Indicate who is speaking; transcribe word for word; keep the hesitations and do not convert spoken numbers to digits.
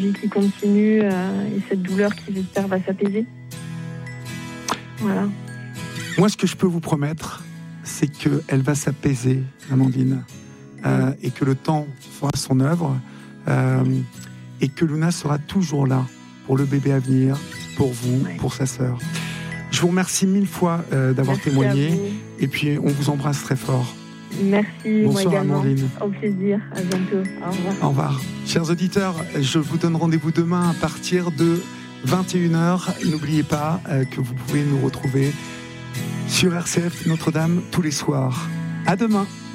Speaker 1: vie qui continue euh, et cette douleur qui, j'espère, va s'apaiser. Voilà.
Speaker 2: Moi, ce que je peux vous promettre, c'est qu'elle va s'apaiser, Amandine, euh, et que le temps fera son œuvre, euh, et que Luna sera toujours là pour le bébé à venir, pour vous, ouais. pour sa sœur. Je vous remercie mille fois euh, d'avoir
Speaker 1: Merci
Speaker 2: témoigné, et puis on vous embrasse très fort.
Speaker 1: Merci,
Speaker 2: bonsoir,
Speaker 1: moi également.
Speaker 2: Amandine.
Speaker 1: Au plaisir, à bientôt. Au revoir.
Speaker 2: Au revoir. Chers auditeurs, je vous donne rendez-vous demain à partir de vingt et une heures. N'oubliez pas euh, que vous pouvez nous retrouver sur R C F Notre-Dame tous les soirs. À demain.